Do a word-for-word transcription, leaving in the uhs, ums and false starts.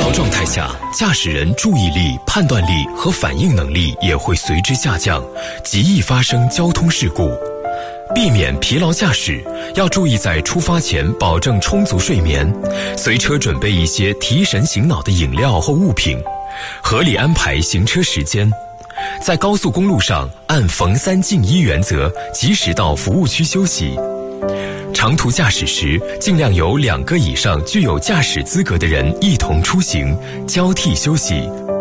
劳状态下，驾驶人注意力、判断力和反应能力也会随之下降，极易发生交通事故。避免疲劳驾驶，要注意在出发前保证充足睡眠，随车准备一些提神醒脑的饮料或物品，合理安排行车时间。在高速公路上按逢三进一原则及时到服务区休息。长途驾驶时，尽量有两个以上具有驾驶资格的人一同出行，交替休息。